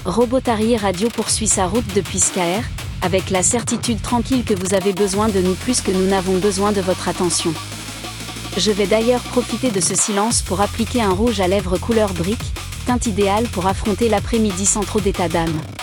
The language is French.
Robotari Radio poursuit sa route depuis Skaer, avec la certitude tranquille que vous avez besoin de nous plus que nous n'avons besoin de votre attention. Je vais d'ailleurs profiter de ce silence pour appliquer un rouge à lèvres couleur brique, teinte idéale pour affronter l'après-midi sans trop d'état d'âme.